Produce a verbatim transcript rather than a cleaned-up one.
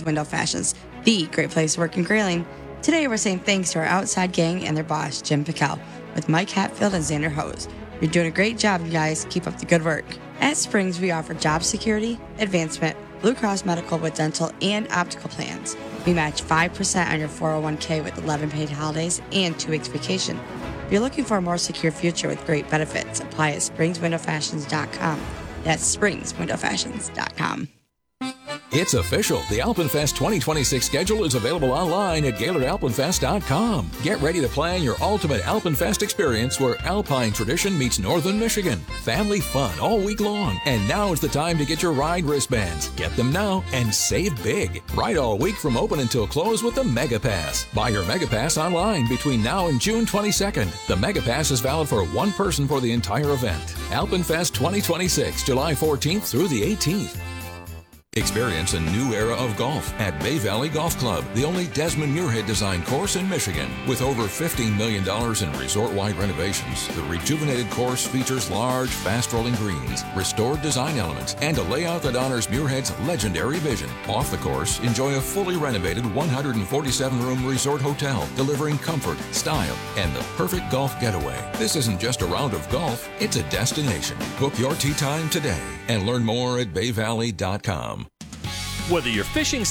Window Fashions, the great place to work in Grayling. Today we're saying thanks to our outside gang and their boss, Jim Pickell, with Mike Hatfield and Xander Hose. You're doing a great job, you guys. Keep up the good work. At Springs, we offer job security, advancement, Blue Cross Medical with dental and optical plans. We match five percent on your four oh one k with eleven paid holidays and two weeks vacation. If you're looking for a more secure future with great benefits, apply at springs window fashions dot com. That's springs window fashions dot com. It's official. The Alpenfest twenty twenty-six schedule is available online at gaylord alpenfest dot com. Get ready to plan your ultimate Alpenfest experience where Alpine tradition meets Northern Michigan. Family fun all week long. And now is the time to get your ride wristbands. Get them now and save big. Ride all week from open until close with the Mega Pass. Buy your Mega Pass online between now and June twenty-second. The Mega Pass is valid for one person for the entire event. Alpenfest twenty twenty-six, July fourteenth through the eighteenth. Experience a new era of golf at Bay Valley Golf Club, the only Desmond Muirhead designed course in Michigan. With over fifteen million dollars in resort-wide renovations, the rejuvenated course features large, fast-rolling greens, restored design elements, and a layout that honors Muirhead's legendary vision. Off the course, enjoy a fully renovated one hundred forty-seven room resort hotel, delivering comfort, style, and the perfect golf getaway. This isn't just a round of golf, it's a destination. Book your tee time today and learn more at bay valley dot com. Whether you're fishing